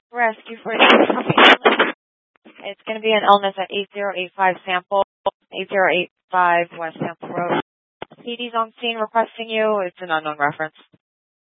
Rescue for information. It's going to be an illness at 8085 Sample, 8085 West Sample Road. CD's on scene requesting you. It's an unknown reference.